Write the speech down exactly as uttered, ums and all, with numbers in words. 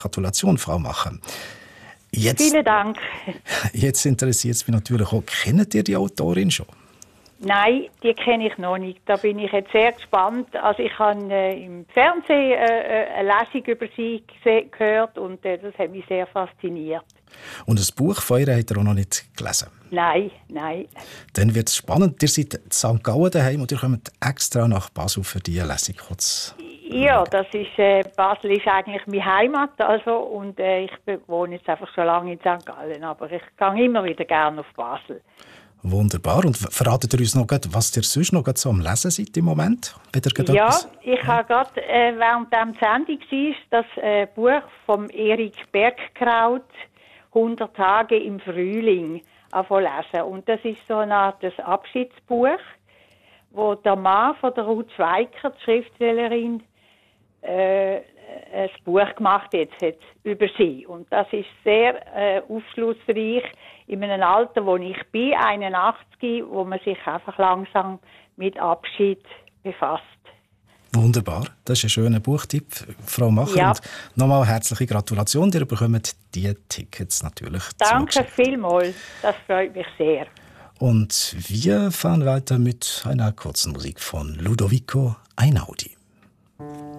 Gratulation, Frau Macher. Jetzt, Vielen Dank. Jetzt interessiert es mich natürlich auch, kennt ihr die Autorin schon? Nein, die kenne ich noch nicht. Da bin ich jetzt sehr gespannt. Also ich habe äh, im Fernsehen äh, eine Lesung über sie gese- gehört und äh, das hat mich sehr fasziniert. Und das Buch von ihr habt ihr auch noch nicht gelesen? Nein, nein. Dann wird es spannend. Ihr seid in Sankt Gallen daheim und ihr kommt extra nach Basel für diese Lesung. Kurz. Ja, das ist, äh, Basel ist eigentlich meine Heimat, also, und äh, ich be- wohne jetzt einfach schon lange in Sankt Gallen, aber ich gehe immer wieder gerne auf Basel. Wunderbar. Und verratet ihr uns noch, was ihr sonst noch so am Lesen seid im Moment? Ja, etwas? ich habe gerade, äh, während der Sendung war, das äh, Buch von Erik Bergkraut, hundert Tage im Frühling, angefangen zu lesen. Und das ist so eine Art das Abschiedsbuch, wo der Mann von der Ruth Schweiker, die Schriftstellerin, äh, ein Buch gemacht jetzt hat über sie. Und das ist sehr äh, aufschlussreich in einem Alter, wo ich bin, einundachtzig, wo man sich einfach langsam mit Abschied befasst. Wunderbar, das ist ein schöner Buchtipp, Frau Macher. Ja. Und nochmal herzliche Gratulation, ihr bekommt die Tickets natürlich. Danke vielmals, das freut mich sehr. Und wir fahren weiter mit einer kurzen Musik von Ludovico Einaudi.